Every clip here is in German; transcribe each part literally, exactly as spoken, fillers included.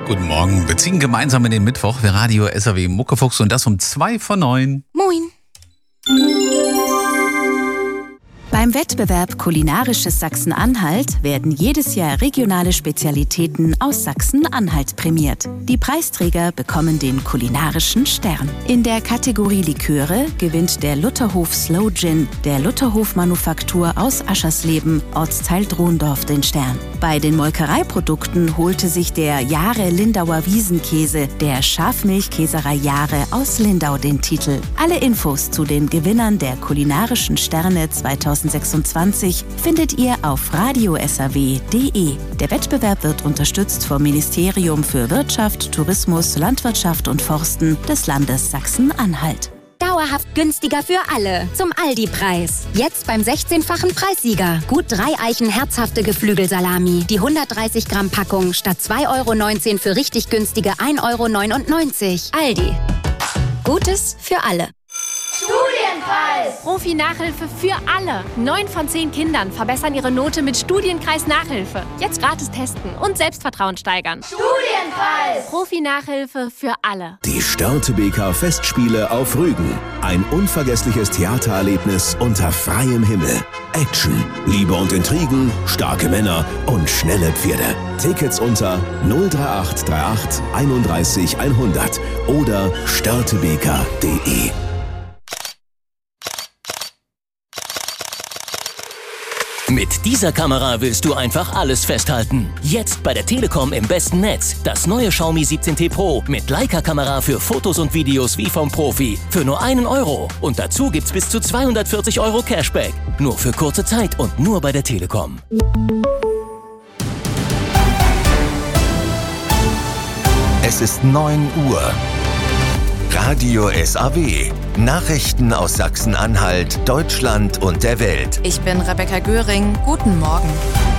Guten Morgen. Wir ziehen gemeinsam in den Mittwoch. Wir Radio S R W Muckefuchs und das um zwei vor neun. Moin. Beim Wettbewerb Kulinarisches Sachsen-Anhalt werden jedes Jahr regionale Spezialitäten aus Sachsen-Anhalt prämiert. Die Preisträger bekommen den kulinarischen Stern. In der Kategorie Liköre gewinnt der Lutherhof Slow Gin der Lutherhof Manufaktur aus Aschersleben, Ortsteil Drondorf, den Stern. Bei den Molkereiprodukten holte sich der Jahre Lindauer Wiesenkäse der Schafmilchkäserei Jahre aus Lindau den Titel. Alle Infos zu den Gewinnern der kulinarischen Sterne zweitausendsechsundzwanzig findet ihr auf radio s r w punkt d e. Der Wettbewerb wird unterstützt vom Ministerium für Wirtschaft, Tourismus, Landwirtschaft und Forsten des Landes Sachsen-Anhalt. Dauerhaft günstiger für alle. Zum Aldi-Preis. Jetzt beim sechzehnfachen Preissieger. Gut drei Eichen herzhafte Geflügelsalami. Die hundertdreißig Gramm Packung statt zwei Euro neunzehn für richtig günstige ein Euro neunundneunzig. Aldi. Gutes für alle. Studienkreis! Profi-Nachhilfe für alle. Neun von zehn Kindern verbessern ihre Note mit Studienkreis Nachhilfe. Jetzt gratis testen und Selbstvertrauen steigern. Studienkreis! Profi-Nachhilfe für alle. Die Störtebeker Festspiele auf Rügen. Ein unvergessliches Theatererlebnis unter freiem Himmel. Action, Liebe und Intrigen, starke Männer und schnelle Pferde. Tickets unter null drei acht drei acht einunddreißig hundert oder störtebeker punkt de. Mit dieser Kamera willst du einfach alles festhalten. Jetzt bei der Telekom im besten Netz. Das neue Xiaomi siebzehn T Pro mit Leica-Kamera für Fotos und Videos wie vom Profi. Für nur einen Euro. Und dazu gibt's bis zu zweihundertvierzig Euro Cashback. Nur für kurze Zeit und nur bei der Telekom. Es ist neun Uhr. Radio S A W. Nachrichten aus Sachsen-Anhalt, Deutschland und der Welt. Ich bin Rebecca Göring. Guten Morgen.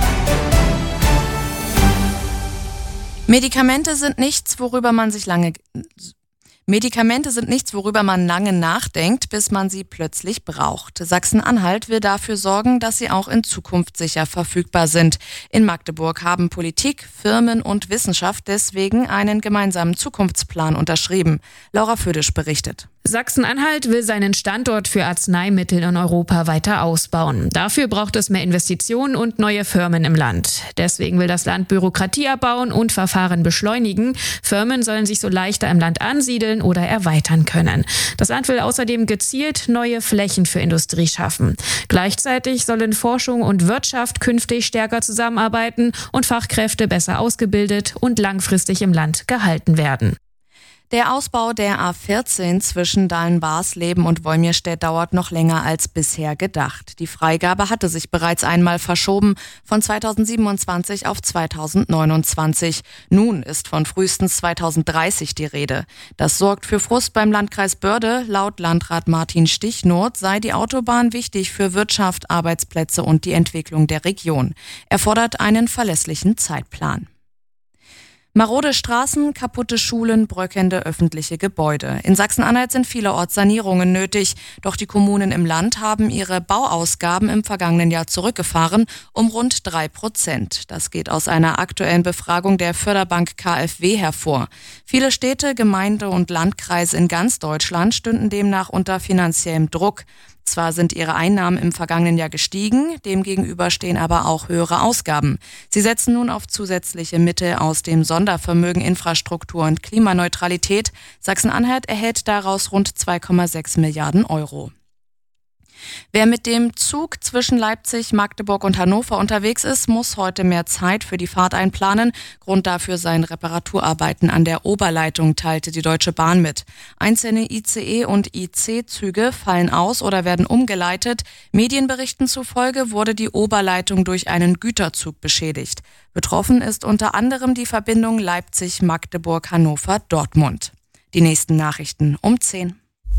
Medikamente sind nichts, worüber man sich lange... Medikamente sind nichts, worüber man lange nachdenkt, bis man sie plötzlich braucht. Sachsen-Anhalt will dafür sorgen, dass sie auch in Zukunft sicher verfügbar sind. In Magdeburg haben Politik, Firmen und Wissenschaft deswegen einen gemeinsamen Zukunftsplan unterschrieben. Laura Födisch berichtet. Sachsen-Anhalt will seinen Standort für Arzneimittel in Europa weiter ausbauen. Dafür braucht es mehr Investitionen und neue Firmen im Land. Deswegen will das Land Bürokratie abbauen und Verfahren beschleunigen. Firmen sollen sich so leichter im Land ansiedeln oder erweitern können. Das Land will außerdem gezielt neue Flächen für Industrie schaffen. Gleichzeitig sollen Forschung und Wirtschaft künftig stärker zusammenarbeiten und Fachkräfte besser ausgebildet und langfristig im Land gehalten werden. Der Ausbau der A vierzehn zwischen Dahlen-Barsleben und Wolmirstedt dauert noch länger als bisher gedacht. Die Freigabe hatte sich bereits einmal verschoben, von zweitausendsiebenundzwanzig auf zweitausendneunundzwanzig. Nun ist von frühestens zweitausenddreißig die Rede. Das sorgt für Frust beim Landkreis Börde. Laut Landrat Martin Stichnot sei die Autobahn wichtig für Wirtschaft, Arbeitsplätze und die Entwicklung der Region. Er fordert einen verlässlichen Zeitplan. Marode Straßen, kaputte Schulen, bröckelnde öffentliche Gebäude. In Sachsen-Anhalt sind vielerorts Sanierungen nötig. Doch die Kommunen im Land haben ihre Bauausgaben im vergangenen Jahr zurückgefahren um rund drei Prozent. Das geht aus einer aktuellen Befragung der Förderbank K f W hervor. Viele Städte, Gemeinde und Landkreise in ganz Deutschland stünden demnach unter finanziellem Druck. Zwar sind ihre Einnahmen im vergangenen Jahr gestiegen, demgegenüber stehen aber auch höhere Ausgaben. Sie setzen nun auf zusätzliche Mittel aus dem Sondervermögen Infrastruktur und Klimaneutralität. Sachsen-Anhalt erhält daraus rund zwei Komma sechs Milliarden Euro. Wer mit dem Zug zwischen Leipzig, Magdeburg und Hannover unterwegs ist, muss heute mehr Zeit für die Fahrt einplanen. Grund dafür seien Reparaturarbeiten an der Oberleitung, teilte die Deutsche Bahn mit. Einzelne I C E- und I C-Züge fallen aus oder werden umgeleitet. Medienberichten zufolge wurde die Oberleitung durch einen Güterzug beschädigt. Betroffen ist unter anderem die Verbindung Leipzig, Magdeburg, Hannover, Dortmund. Die nächsten Nachrichten um zehn.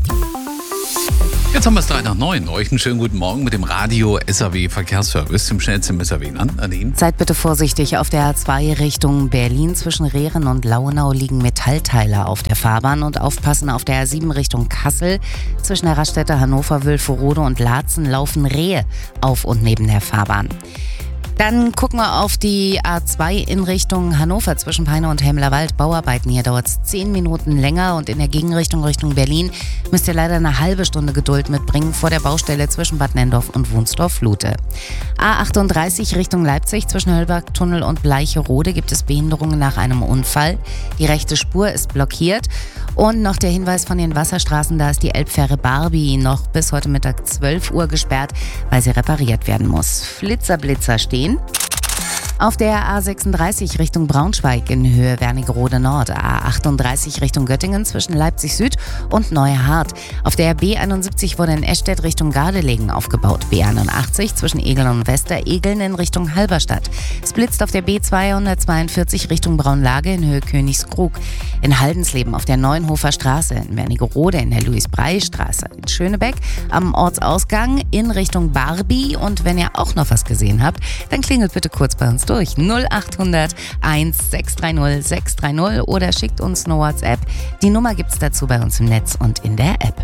Jetzt haben wir es drei nach neun. Euch einen schönen guten Morgen mit dem Radio S R W Verkehrsservice, dem schnellsten S R W an. Nadine. Seid bitte vorsichtig. Auf der A zwei Richtung Berlin zwischen Rehren und Launau liegen Metallteile auf der Fahrbahn und aufpassen auf der A sieben Richtung Kassel. Zwischen der Raststätte Hannover, Wülfterode und Laatzen laufen Rehe auf und neben der Fahrbahn. Dann gucken wir auf die A zwei in Richtung Hannover zwischen Peine und Helmlerwald. Bauarbeiten, hier dauert es zehn Minuten länger und in der Gegenrichtung Richtung Berlin müsst ihr leider eine halbe Stunde Geduld mitbringen vor der Baustelle zwischen Bad Nendorf und Wunsdorf-Lute. A achtunddreißig Richtung Leipzig zwischen Höllbergtunnel und Bleicherode gibt es Behinderungen nach einem Unfall. Die rechte Spur ist blockiert. Und noch der Hinweis von den Wasserstraßen, da ist die Elbfähre Barbie noch bis heute Mittag zwölf Uhr gesperrt, weil sie repariert werden muss. Flitzer, Blitzer stehen. Auf der A sechsunddreißig Richtung Braunschweig in Höhe Wernigerode Nord, A achtunddreißig Richtung Göttingen zwischen Leipzig Süd und Neuhardt. Auf der B einundsiebzig wurde in Eschstedt Richtung Gardelegen aufgebaut, B einundachtzig zwischen Egeln und Westeregeln in Richtung Halberstadt. Es blitzt auf der B zweihundertzweiundvierzig Richtung Braunlage in Höhe Königskrug. In Haldensleben auf der Neuenhofer Straße, in Wernigerode in der Louis-Brey-Straße, in Schönebeck am Ortsausgang in Richtung Barbie. Und wenn ihr auch noch was gesehen habt, dann klingelt bitte kurz bei uns durch. null achthundert eins sechs drei null sechs drei null oder schickt uns eine WhatsApp. Die Nummer gibt's dazu bei uns im Netz und in der App.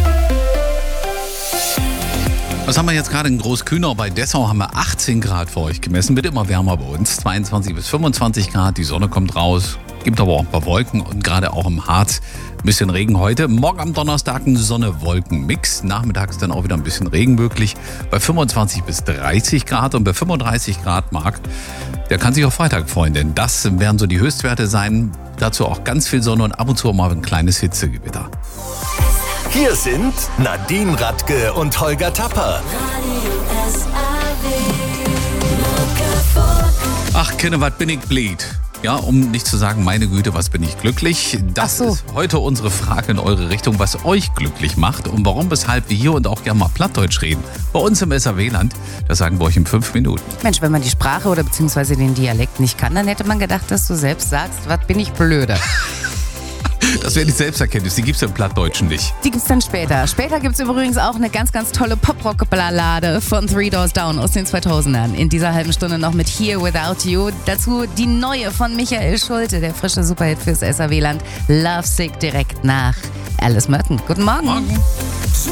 Was haben wir jetzt gerade in Großkühnau? Bei Dessau haben wir achtzehn Grad für euch gemessen. Wird immer wärmer bei uns. zweiundzwanzig bis fünfundzwanzig Grad. Die Sonne kommt raus. Gibt aber auch ein paar Wolken und gerade auch im Harz ein bisschen Regen heute. Morgen am Donnerstag ein Sonne-Wolken-Mix. Nachmittags dann auch wieder ein bisschen Regen möglich. Bei fünfundzwanzig bis dreißig Grad und bei fünfunddreißig Grad Mark, der kann sich auf Freitag freuen, denn das werden so die Höchstwerte sein. Dazu auch ganz viel Sonne und ab und zu auch mal ein kleines Hitzegewitter. Hier sind Nadine Radke und Holger Tapper. Ach, Kinder, was bin ich blöd? Ja, um nicht zu sagen, meine Güte, was bin ich glücklich. Das so. Ist heute unsere Frage in eure Richtung, was euch glücklich macht und warum, weshalb wir hier und auch gerne mal Plattdeutsch reden. Bei uns im S R W-Land, das sagen wir euch in fünf Minuten. Mensch, wenn man die Sprache oder beziehungsweise den Dialekt nicht kann, dann hätte man gedacht, dass du selbst sagst, was bin ich blöder. Das wäre die Selbsterkenntnis, die gibt es im Plattdeutschen nicht. Die gibt es dann später. Später gibt es übrigens auch eine ganz, ganz tolle Pop-Rock-Ballade von Three Doors Down aus den zweitausendern. In dieser halben Stunde noch mit Here Without You. Dazu die neue von Michael Schulte, der frische Superhit fürs S R W-Land. Love Sick direkt nach Alice Merton. Guten Morgen. Morgen.